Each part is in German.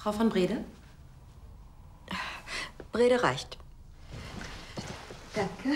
Frau von Brede? Brede reicht. Danke.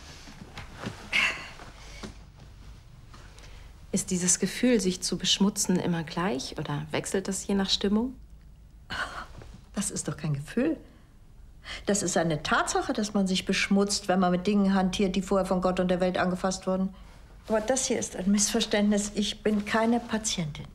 Ist dieses Gefühl, sich zu beschmutzen, immer gleich oder wechselt das je nach Stimmung? Das ist doch kein Gefühl. Das ist eine Tatsache, dass man sich beschmutzt, wenn man mit Dingen hantiert, die vorher von Gott und der Welt angefasst wurden. Aber das hier ist ein Missverständnis. Ich bin keine Patientin.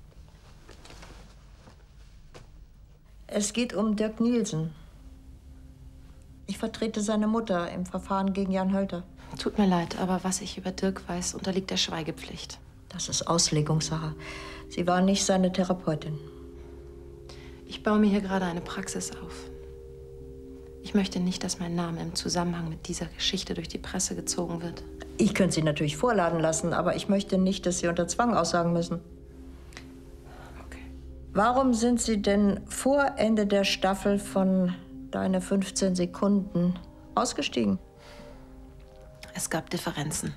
Es geht um Dirk Nielsen. Ich vertrete seine Mutter im Verfahren gegen Jan Hölter. Tut mir leid, aber was ich über Dirk weiß, unterliegt der Schweigepflicht. Das ist Auslegungssache. Sie war nicht seine Therapeutin. Ich baue mir hier gerade eine Praxis auf. Ich möchte nicht, dass mein Name im Zusammenhang mit dieser Geschichte durch die Presse gezogen wird. Ich könnte Sie natürlich vorladen lassen, aber ich möchte nicht, dass Sie unter Zwang aussagen müssen. Okay. Warum sind Sie denn vor Ende der Staffel von Deine 15 Sekunden ausgestiegen? Es gab Differenzen.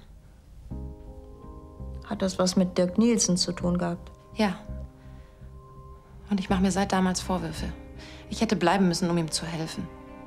Hat das was mit Dirk Nielsen zu tun gehabt? Ja. Und ich mache mir seit damals Vorwürfe. Ich hätte bleiben müssen, um ihm zu helfen.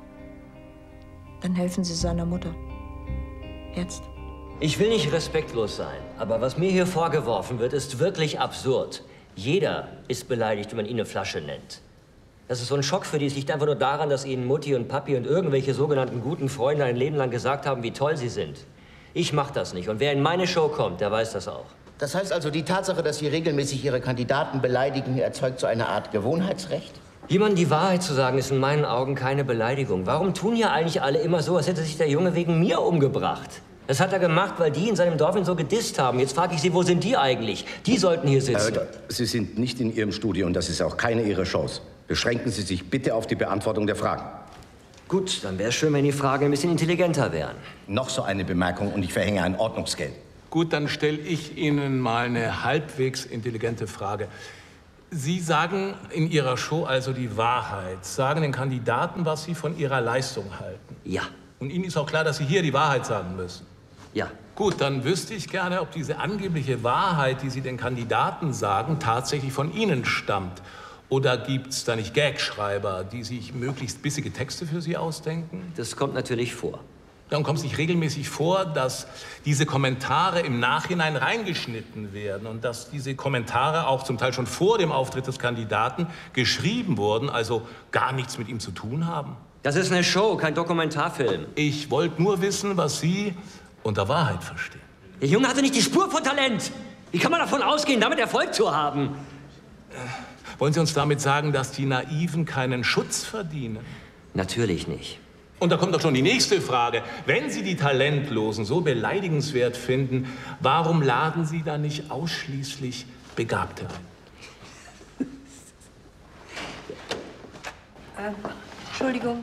Dann helfen Sie seiner Mutter. Jetzt. Ich will nicht respektlos sein, aber was mir hier vorgeworfen wird, ist wirklich absurd. Jeder ist beleidigt, wenn man ihn eine Flasche nennt. Das ist so ein Schock für die. Es liegt einfach nur daran, dass ihnen Mutti und Papi und irgendwelche sogenannten guten Freunde ein Leben lang gesagt haben, wie toll sie sind. Ich mach das nicht. Und wer in meine Show kommt, der weiß das auch. Das heißt also, die Tatsache, dass Sie regelmäßig Ihre Kandidaten beleidigen, erzeugt so eine Art Gewohnheitsrecht? Jemandem die Wahrheit zu sagen, ist in meinen Augen keine Beleidigung. Warum tun ja eigentlich alle immer so, als hätte sich der Junge wegen mir umgebracht? Das hat er gemacht, weil die in seinem Dorf ihn so gedisst haben. Jetzt frage ich Sie, wo sind die eigentlich? Die sollten hier sitzen. Sie sind nicht in Ihrem Studio und das ist auch keine Ihrer Shows. Beschränken Sie sich bitte auf die Beantwortung der Fragen. Gut, dann wäre es schön, wenn die Fragen ein bisschen intelligenter wären. Noch so eine Bemerkung und ich verhänge ein Ordnungsgeld. Gut, dann stelle ich Ihnen mal eine halbwegs intelligente Frage. Sie sagen in Ihrer Show also die Wahrheit, sagen den Kandidaten, was sie von ihrer Leistung halten. Ja. Und Ihnen ist auch klar, dass Sie hier die Wahrheit sagen müssen. Ja. Gut, dann wüsste ich gerne, ob diese angebliche Wahrheit, die Sie den Kandidaten sagen, tatsächlich von Ihnen stammt. Oder gibt es da nicht Gagschreiber, die sich möglichst bissige Texte für Sie ausdenken? Das kommt natürlich vor. Dann kommt es nicht regelmäßig vor, dass diese Kommentare im Nachhinein reingeschnitten werden und dass diese Kommentare auch zum Teil schon vor dem Auftritt des Kandidaten geschrieben wurden, also gar nichts mit ihm zu tun haben? Das ist eine Show, kein Dokumentarfilm. Ich wollte nur wissen, was Sie unter Wahrheit verstehen. Der Junge hatte nicht die Spur von Talent. Wie kann man davon ausgehen, damit Erfolg zu haben? Wollen Sie uns damit sagen, dass die Naiven keinen Schutz verdienen? Natürlich nicht. Und da kommt doch schon die nächste Frage. Wenn Sie die Talentlosen so beleidigenswert finden, warum laden Sie dann nicht ausschließlich Begabte ein? Entschuldigung.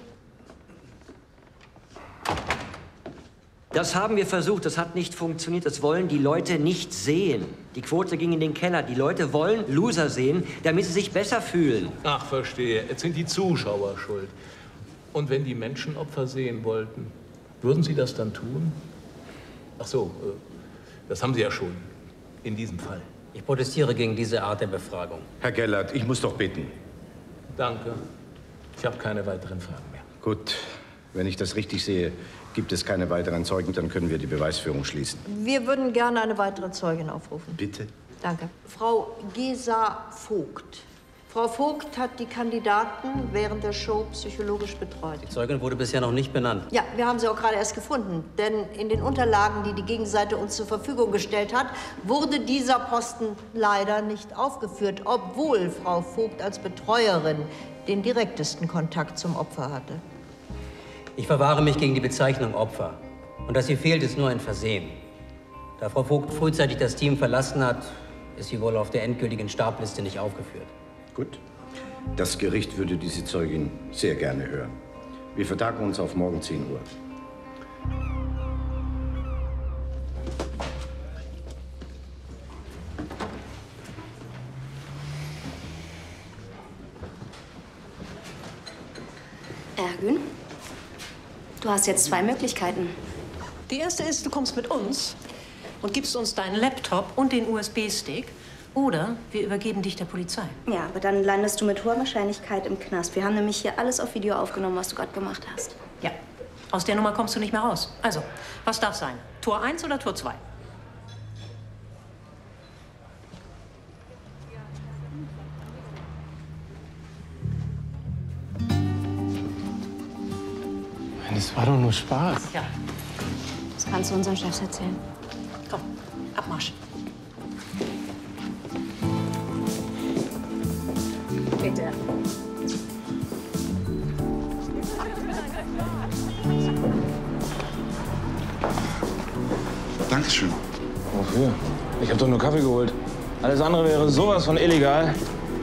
Das haben wir versucht, das hat nicht funktioniert. Das wollen die Leute nicht sehen. Die Quote ging in den Keller. Die Leute wollen Loser sehen, damit sie sich besser fühlen. Ach, verstehe. Jetzt sind die Zuschauer schuld. Und wenn die Menschen Opfer sehen wollten, würden Sie das dann tun? Ach so, das haben Sie ja schon in diesem Fall. Ich protestiere gegen diese Art der Befragung. Herr Gellert, ich muss doch bitten. Danke. Ich habe keine weiteren Fragen mehr. Gut, wenn ich das richtig sehe, gibt es keine weiteren Zeugen, dann können wir die Beweisführung schließen. Wir würden gerne eine weitere Zeugin aufrufen. Bitte? Danke. Frau Gesa Vogt. Frau Vogt hat die Kandidaten während der Show psychologisch betreut. Die Zeugin wurde bisher noch nicht benannt. Ja, wir haben sie auch gerade erst gefunden. Denn in den Unterlagen, die die Gegenseite uns zur Verfügung gestellt hat, wurde dieser Posten leider nicht aufgeführt, obwohl Frau Vogt als Betreuerin den direktesten Kontakt zum Opfer hatte. Ich verwahre mich gegen die Bezeichnung Opfer. Und dass sie fehlt, ist nur ein Versehen. Da Frau Vogt frühzeitig das Team verlassen hat, ist sie wohl auf der endgültigen Starbliste nicht aufgeführt. Gut. Das Gericht würde diese Zeugin sehr gerne hören. Wir vertagen uns auf morgen 10 Uhr. Ergün, du hast jetzt 2 Möglichkeiten. Die erste ist, du kommst mit uns und gibst uns deinen Laptop und den USB-Stick. Oder wir übergeben dich der Polizei. Ja, aber dann landest du mit hoher Wahrscheinlichkeit im Knast. Wir haben nämlich hier alles auf Video aufgenommen, was du gerade gemacht hast. Ja, aus der Nummer kommst du nicht mehr raus. Also, was darf sein? Tor 1 oder Tor 2? Das war doch nur Spaß. Ja. Das kannst du unseren Chefs erzählen. Komm, Abmarsch. Bitte. Dankeschön. Wofür? Ich habe doch nur Kaffee geholt. Alles andere wäre sowas von illegal.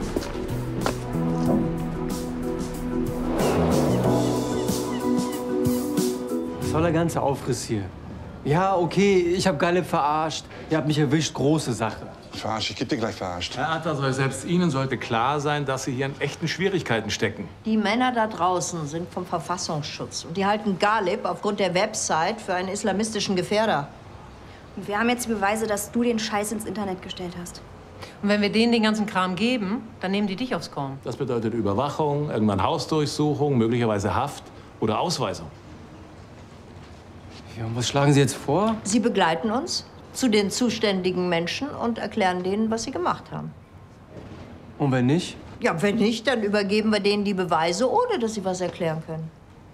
Was soll der ganze Aufriss hier? Ja, okay, ich habe Galeb verarscht. Ihr habt mich erwischt, große Sache. Verarscht, ich geb dir gleich verarscht. Herr Attersoll, selbst Ihnen sollte klar sein, dass Sie hier in echten Schwierigkeiten stecken. Die Männer da draußen sind vom Verfassungsschutz und die halten Galeb aufgrund der Website für einen islamistischen Gefährder. Und wir haben jetzt die Beweise, dass du den Scheiß ins Internet gestellt hast. Und wenn wir denen den ganzen Kram geben, dann nehmen die dich aufs Korn. Das bedeutet Überwachung, irgendwann Hausdurchsuchung, möglicherweise Haft oder Ausweisung. Ja, und was schlagen Sie jetzt vor? Sie begleiten uns zu den zuständigen Menschen und erklären denen, was sie gemacht haben. Und wenn nicht? Ja, wenn nicht, dann übergeben wir denen die Beweise, ohne dass sie was erklären können.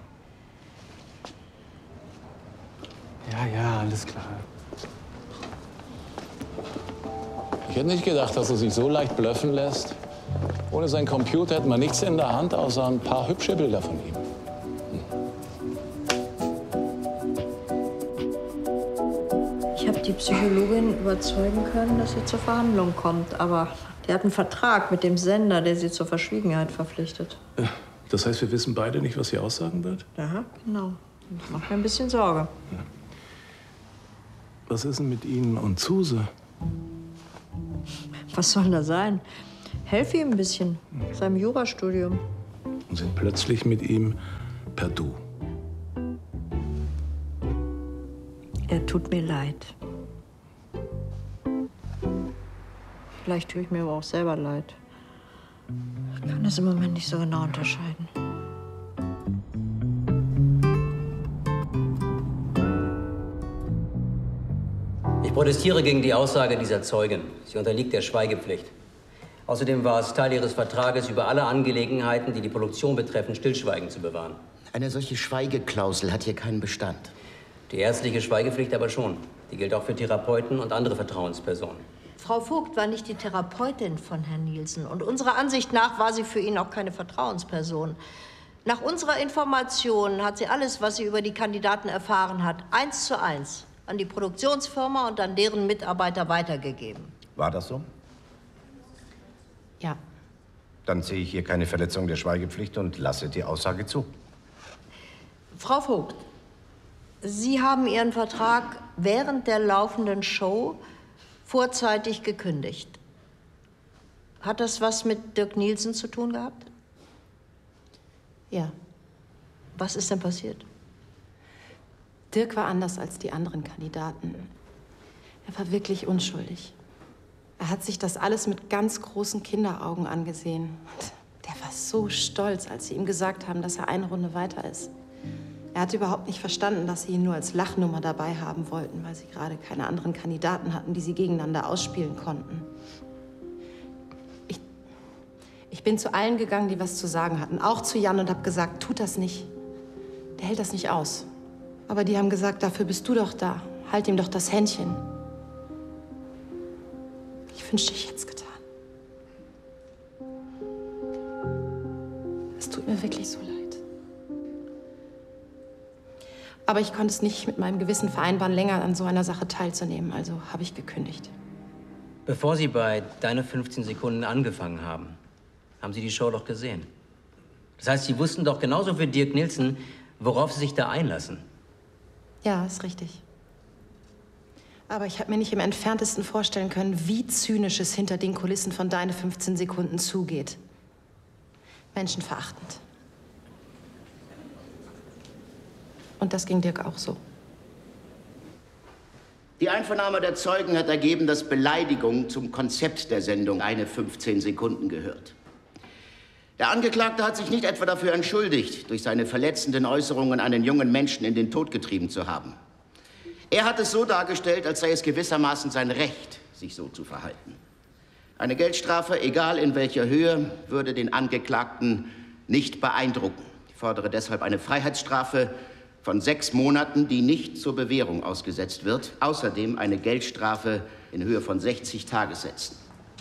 Ja, alles klar. Ich hätte nicht gedacht, dass er sich so leicht bluffen lässt. Ohne seinen Computer hätte man nichts in der Hand, außer ein paar hübsche Bilder von ihm. Ich habe die Psychologin überzeugen können, dass sie zur Verhandlung kommt. Aber die hat einen Vertrag mit dem Sender, der sie zur Verschwiegenheit verpflichtet. Das heißt, wir wissen beide nicht, was sie aussagen wird? Ja, genau. Das macht mir ein bisschen Sorge. Was ist denn mit Ihnen und Zuse? Was soll da sein? Helfe ihm ein bisschen, seinem Jurastudium. Und sind plötzlich mit ihm per Du. Er tut mir leid. Vielleicht tue ich mir aber auch selber leid. Ich kann das im Moment nicht so genau unterscheiden. Ich protestiere gegen die Aussage dieser Zeugin. Sie unterliegt der Schweigepflicht. Außerdem war es Teil ihres Vertrages, über alle Angelegenheiten, die die Produktion betreffen, Stillschweigen zu bewahren. Eine solche Schweigeklausel hat hier keinen Bestand. Die ärztliche Schweigepflicht aber schon. Die gilt auch für Therapeuten und andere Vertrauenspersonen. Frau Vogt war nicht die Therapeutin von Herrn Nielsen. Und unserer Ansicht nach war sie für ihn auch keine Vertrauensperson. Nach unserer Information hat sie alles, was sie über die Kandidaten erfahren hat, 1:1 an die Produktionsfirma und an deren Mitarbeiter weitergegeben. War das so? Ja. Dann sehe ich hier keine Verletzung der Schweigepflicht und lasse die Aussage zu. Frau Vogt, Sie haben Ihren Vertrag während der laufenden Show vorzeitig gekündigt. Hat das was mit Dirk Nielsen zu tun gehabt? Ja. Was ist denn passiert? Dirk war anders als die anderen Kandidaten. Er war wirklich unschuldig. Er hat sich das alles mit ganz großen Kinderaugen angesehen. Der war so stolz, als sie ihm gesagt haben, dass er eine Runde weiter ist. Er hat überhaupt nicht verstanden, dass sie ihn nur als Lachnummer dabei haben wollten, weil sie gerade keine anderen Kandidaten hatten, die sie gegeneinander ausspielen konnten. Ich bin zu allen gegangen, die was zu sagen hatten, auch zu Jan, und habe gesagt, tut das nicht. Der hält das nicht aus. Aber die haben gesagt, dafür bist du doch da. Halt ihm doch das Händchen. Ich wünschte, ich hätte es getan. Es tut mir wirklich so leid. Aber ich konnte es nicht mit meinem Gewissen vereinbaren, länger an so einer Sache teilzunehmen. Also habe ich gekündigt. Bevor Sie bei Deine 15 Sekunden angefangen haben, haben Sie die Show doch gesehen. Das heißt, Sie wussten doch genauso wie Dirk Nielsen, worauf Sie sich da einlassen. Ja, ist richtig. Aber ich habe mir nicht im Entferntesten vorstellen können, wie zynisch es hinter den Kulissen von Deine 15 Sekunden zugeht. Menschenverachtend. Und das ging Dirk auch so. Die Einvernahme der Zeugen hat ergeben, dass Beleidigung zum Konzept der Sendung eine 15 Sekunden gehört. Der Angeklagte hat sich nicht etwa dafür entschuldigt, durch seine verletzenden Äußerungen einen jungen Menschen in den Tod getrieben zu haben. Er hat es so dargestellt, als sei es gewissermaßen sein Recht, sich so zu verhalten. Eine Geldstrafe, egal in welcher Höhe, würde den Angeklagten nicht beeindrucken. Ich fordere deshalb eine Freiheitsstrafe von 6 Monaten, die nicht zur Bewährung ausgesetzt wird. Außerdem eine Geldstrafe in Höhe von 60 Tagessätzen.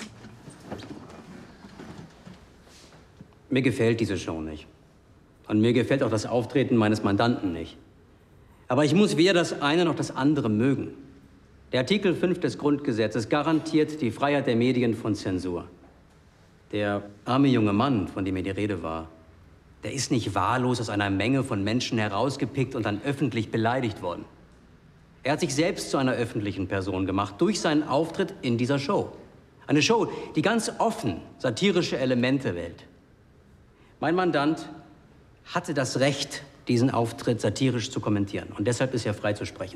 Mir gefällt diese Show nicht. Und mir gefällt auch das Auftreten meines Mandanten nicht. Aber ich muss weder das eine noch das andere mögen. Der Artikel 5 des Grundgesetzes garantiert die Freiheit der Medien von Zensur. Der arme junge Mann, von dem mir die Rede war, der ist nicht wahllos aus einer Menge von Menschen herausgepickt und dann öffentlich beleidigt worden. Er hat sich selbst zu einer öffentlichen Person gemacht durch seinen Auftritt in dieser Show. Eine Show, die ganz offen satirische Elemente wählt. Mein Mandant hatte das Recht, diesen Auftritt satirisch zu kommentieren. Und deshalb ist er frei zu sprechen.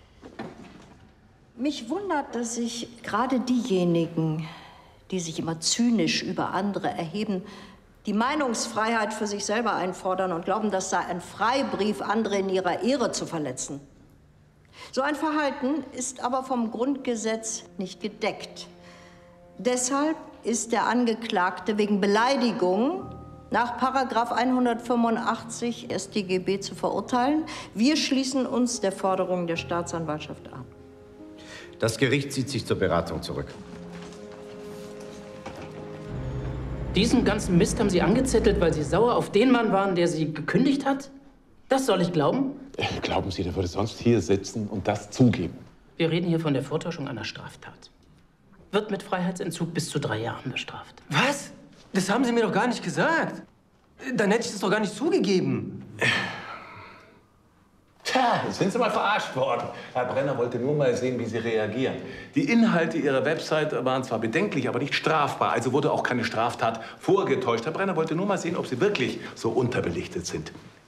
Mich wundert, dass sich gerade diejenigen, die sich immer zynisch über andere erheben, die Meinungsfreiheit für sich selber einfordern und glauben, das sei ein Freibrief, andere in ihrer Ehre zu verletzen. So ein Verhalten ist aber vom Grundgesetz nicht gedeckt. Deshalb ist der Angeklagte wegen Beleidigung nach § 185 StGB zu verurteilen. Wir schließen uns der Forderung der Staatsanwaltschaft an. Das Gericht zieht sich zur Beratung zurück. Diesen ganzen Mist haben Sie angezettelt, weil Sie sauer auf den Mann waren, der Sie gekündigt hat? Das soll ich glauben? Glauben Sie, der würde sonst hier sitzen und das zugeben? Wir reden hier von der Vortäuschung einer Straftat. Wird mit Freiheitsentzug bis zu 3 Jahren bestraft. Was? Das haben Sie mir doch gar nicht gesagt. Dann hätte ich das doch gar nicht zugegeben. Tja, jetzt sind Sie mal verarscht worden. Herr Brenner wollte nur mal sehen, wie Sie reagieren. Die Inhalte Ihrer Website waren zwar bedenklich, aber nicht strafbar. Also wurde auch keine Straftat vorgetäuscht. Herr Brenner wollte nur mal sehen, ob Sie wirklich so unterbelichtet sind.